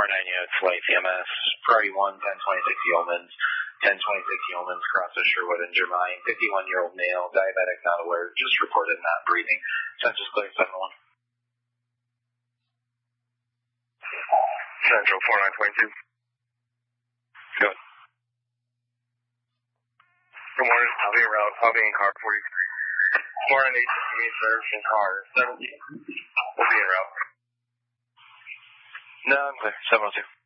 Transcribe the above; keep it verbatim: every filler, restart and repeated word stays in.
nine units, light C M S, priority one, ten twenty-six Yeomans, ten twenty-six Yeomans, cross of Sherwood and Germain, fifty-one-year-old male, diabetic, not alert, just reported not breathing. Census clear seven one. Central four nine twenty-two. Good. Good morning. I'll be around. I'll be in car forty-three. four nine eight six me service in car seventeen. We'll be en route. No, I'm clear. seven oh two.